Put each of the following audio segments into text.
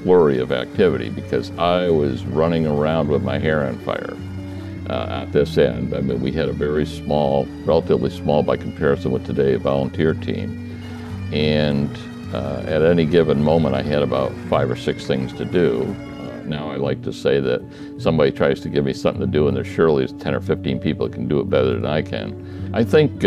flurry of activity because I was running around with my hair on fire at this end. I mean, we had a very small, relatively small by comparison with today, volunteer team. And at any given moment, I had about 5 or 6 things to do. Now I like to say that somebody tries to give me something to do, and there surely is 10 or 15 people that can do it better than I can. I think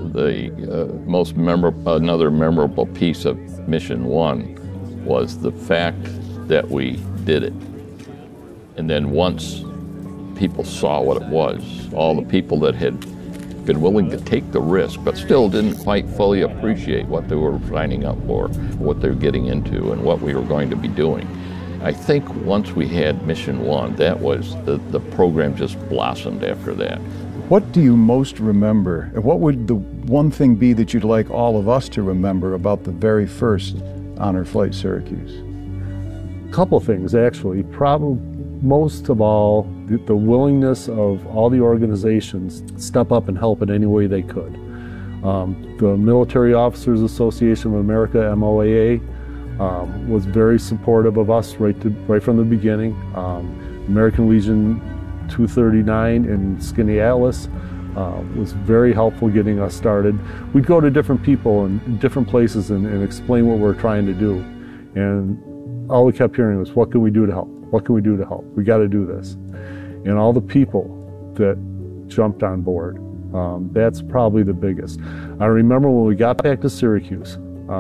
another memorable piece of Mission 1 was the fact that we did it. And then once people saw what it was, all the people that had been willing to take the risk but still didn't quite fully appreciate what they were signing up for, what they were getting into, and what we were going to be doing. I think once we had Mission 1, that was, the program just blossomed after that. What do you most remember? What would the one thing be that you'd like all of us to remember about the very first Honor Flight Syracuse? A couple things, actually. Probably most of all, the willingness of all the organizations to step up and help in any way they could. The Military Officers Association of America, MOAA, was very supportive of us right from the beginning. American Legion 239 in Skaneateles was very helpful getting us started. We'd go to different people and different places and explain what we're trying to do. And all we kept hearing was, what can we do to help? What can we do to help? We got to do this. And all the people that jumped on board, that's probably the biggest. I remember when we got back to Syracuse,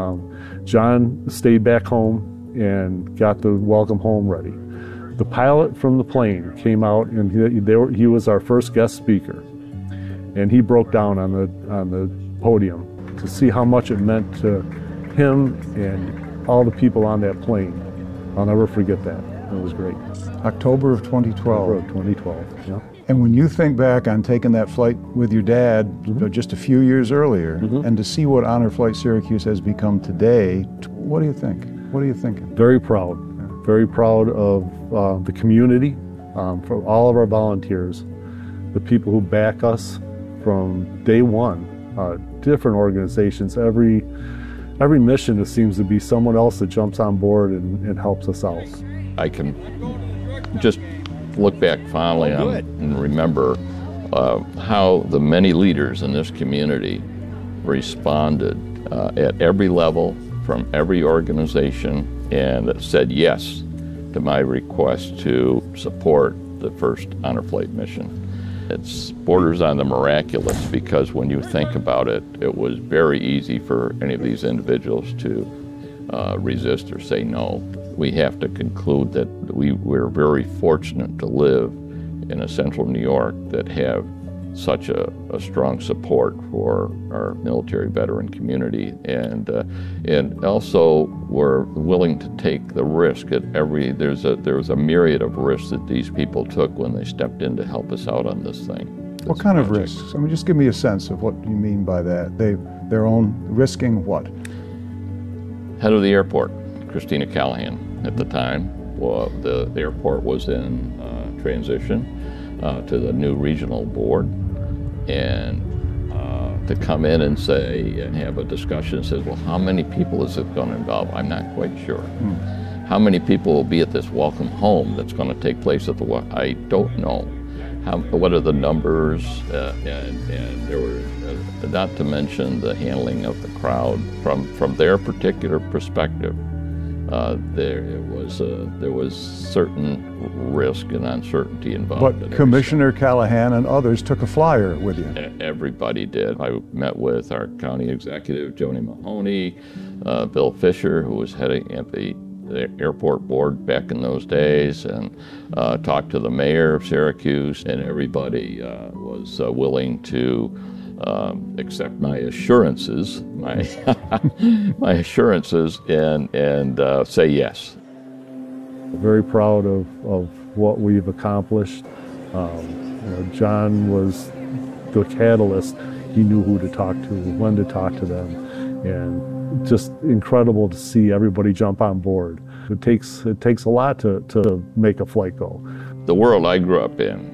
John stayed back home and got the welcome home ready. The pilot from the plane came out, and he was our first guest speaker. And he broke down on the podium to see how much it meant to him and all the people on that plane. I'll never forget that. It was great. October of 2012. October of 2012, yeah. And when you think back on taking that flight with your dad just a few years earlier, and to see what Honor Flight Syracuse has become today, what do you think? What are you thinking? Very proud. Very proud of the community, for all of our volunteers, the people who back us from day one, different organizations. Every mission, it seems to be someone else that jumps on board and helps us out. I can just look back fondly on and remember how the many leaders in this community responded at every level, from every organization, and said yes to my request to support the first Honor Flight mission. It borders on the miraculous, because when you think about it, it was very easy for any of these individuals to resist or say no. We have to conclude that we're very fortunate to live in a central New York that have such a strong support for our military veteran community, and also we're willing to take the risk at there was a myriad of risks that these people took when they stepped in to help us out on this thing. What kind of risks? I mean, just give me a sense of what you mean by that. Their own risking what? Head of the airport, Christina Callahan, at the time. Well, the airport was in transition to the new regional board, and to come in and say and have a discussion says, well, how many people is it going to involve? I'm not quite sure. How many people will be at this welcome home that's going to take place at the I don't know. What are the numbers? And there were, not to mention the handling of the crowd from their particular perspective. There was certain risk and uncertainty involved. But Commissioner Callahan and others took a flyer with you. Everybody did. I met with our county executive, Joni Mahoney, Bill Fisher, who was heading at the airport board back in those days, and talked to the mayor of Syracuse, and everybody was willing to accept my assurances, my assurances, and say yes. Very proud of what we've accomplished. John was the catalyst. He knew who to talk to, when to talk to them, and just incredible to see everybody jump on board. It takes a lot to make a flight go. The world I grew up in,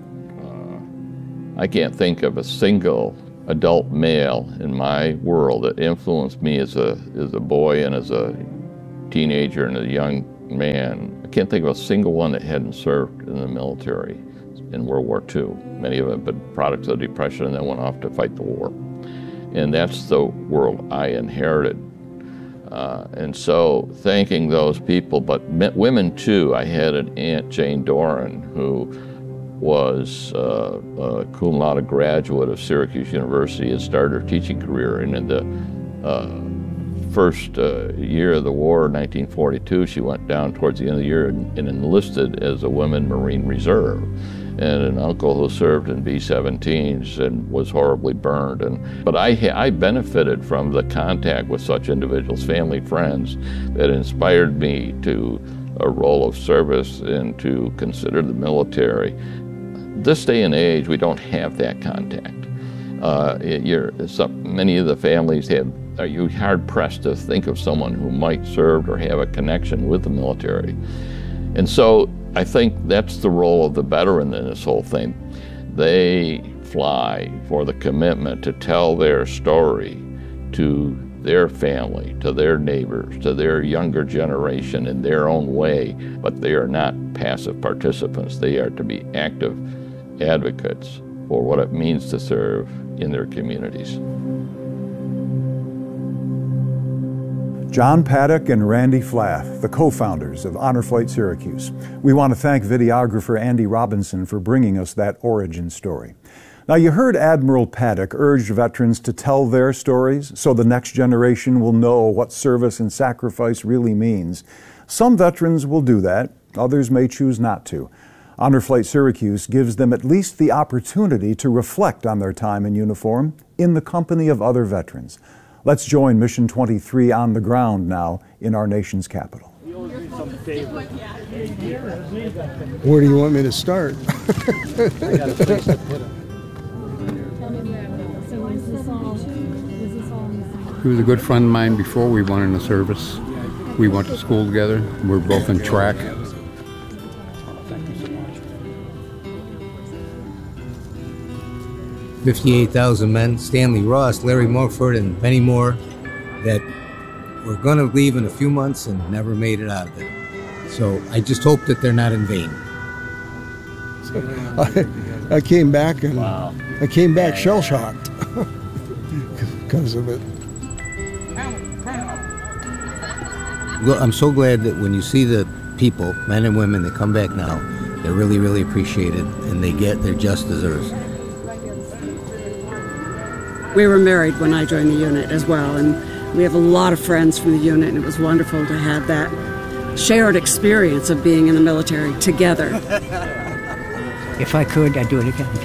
I can't think of a single adult male in my world that influenced me as a boy and as a teenager and a young man, I can't think of a single one that hadn't served in the military in World War II. Many of them have been products of the Depression and then went off to fight the war. And that's the world I inherited. And so thanking those people, but women too. I had an Aunt Jane Doran who was a cum laude graduate of Syracuse University and started her teaching career. And in the first year of the war, 1942, she went down towards the end of the year and enlisted as a Women Marine Reserve. And an uncle who served in B-17s and was horribly burned. But I benefited from the contact with such individuals, family, friends, that inspired me to a role of service and to consider the military. This day and age, we don't have that contact. Many of the families you're hard-pressed to think of someone who might serve or have a connection with the military. And so I think that's the role of the veteran in this whole thing. They fly for the commitment to tell their story to their family, to their neighbors, to their younger generation in their own way, but they are not passive participants. They are to be active advocates for what it means to serve in their communities. John Paddock and Randy Flath, the co-founders of Honor Flight Syracuse. We want to thank videographer Andy Robinson for bringing us that origin story. Now, you heard Admiral Paddock urge veterans to tell their stories so the next generation will know what service and sacrifice really means. Some veterans will do that. Others may choose not to. Honor Flight Syracuse gives them at least the opportunity to reflect on their time in uniform in the company of other veterans. Let's join Mission 23 on the ground now in our nation's capital. Where do you want me to start? He was a good friend of mine before we went into service. We went to school together. We were both in track. 58,000 men, Stanley Ross, Larry Mulford, and many more that were going to leave in a few months and never made it out of it. So I just hope that they're not in vain. I came back and I came back shell-shocked because of it. Well, I'm so glad that when you see the people, men and women, that come back now, they're really, really appreciated and they get their just deserves. We were married when I joined the unit as well, and we have a lot of friends from the unit, and it was wonderful to have that shared experience of being in the military together. If I could, I'd do it again.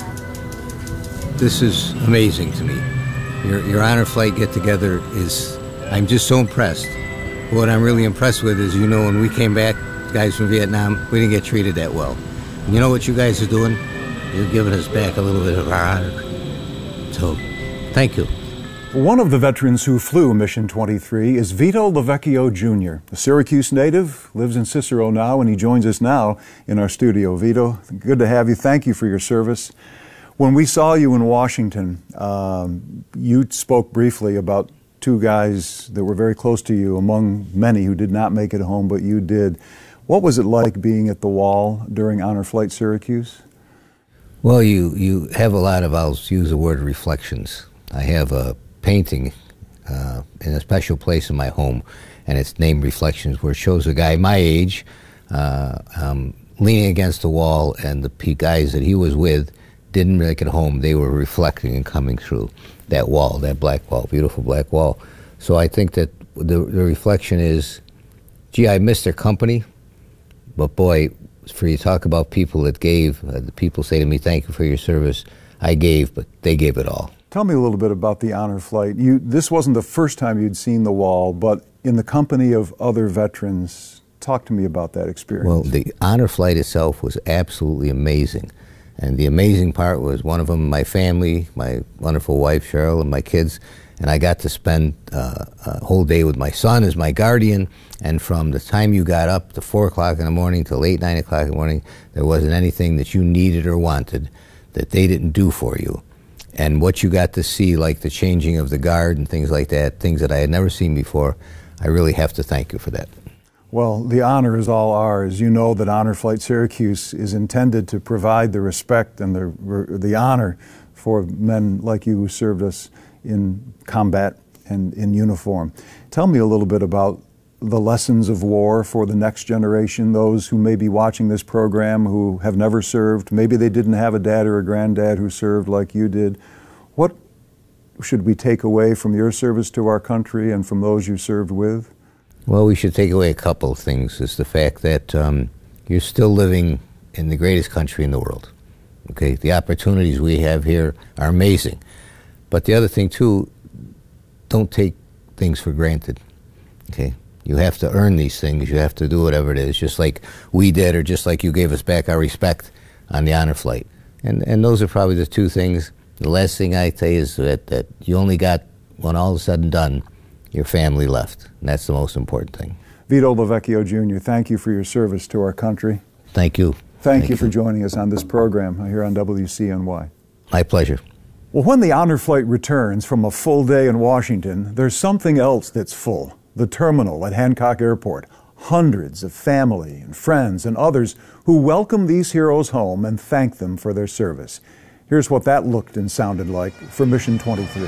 This is amazing to me. Your Honor Flight get-together is, I'm just so impressed. What I'm really impressed with is, you know, when we came back, guys from Vietnam, we didn't get treated that well. And you know what you guys are doing? You're giving us back a little bit of our honor. So, thank you. One of the veterans who flew Mission 23 is Vito Lavecchio Jr., a Syracuse native, lives in Cicero now, and he joins us now in our studio. Vito, good to have you. Thank you for your service. When we saw you in Washington, you spoke briefly about two guys that were very close to you, among many who did not make it home, but you did. What was it like being at the wall during Honor Flight Syracuse? Well, you have a lot of, I'll use the word reflections. I have a painting in a special place in my home, and it's named Reflections, where it shows a guy my age leaning against the wall, and the guys that he was with didn't make it home. They were reflecting and coming through that wall, that black wall, beautiful black wall. So I think that the reflection is, gee, I miss their company, but boy, for you to talk about people that gave, the people say to me, thank you for your service. I gave, but they gave it all. Tell me a little bit about the Honor Flight. This wasn't the first time you'd seen the wall, but in the company of other veterans, talk to me about that experience. Well, the Honor Flight itself was absolutely amazing. And the amazing part was one of them, my family, my wonderful wife, Cheryl, and my kids, and I got to spend a whole day with my son as my guardian, and from the time you got up to 4 o'clock in the morning till 8, 9 o'clock in the morning, there wasn't anything that you needed or wanted that they didn't do for you. And what you got to see, like the changing of the guard and things like that, things that I had never seen before, I really have to thank you for that. Well, the honor is all ours. You know that Honor Flight Syracuse is intended to provide the respect and the honor for men like you who served us in combat and in uniform. Tell me a little bit about the lessons of war for the next generation, those who may be watching this program who have never served. Maybe they didn't have a dad or a granddad who served like you did. What should we take away from your service to our country and from those you served with? Well, we should take away a couple of things. Is the fact that you're still living in the greatest country in the world. Okay, the opportunities we have here are amazing. But the other thing, too, don't take things for granted. Okay, you have to earn these things. You have to do whatever it is, just like we did, or just like you gave us back our respect on the honor flight. And those are probably the two things. The last thing I tell you is that you only got, when all is said and done, your family left. And that's the most important thing. Vito LaVecchio Jr., thank you for your service to our country. Thank you. Thank you for joining us on this program here on WCNY. My pleasure. Well, when the honor flight returns from a full day in Washington, there's something else that's full. The terminal at Hancock Airport. Hundreds of family and friends and others who welcome these heroes home and thank them for their service. Here's what that looked and sounded like for Mission 23.